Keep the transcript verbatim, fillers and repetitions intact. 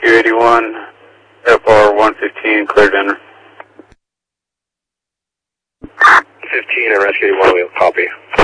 Rescue eighty-one, F R one fifteen, cleared enter. fifteen and Rescue eighty-one, we'll copy.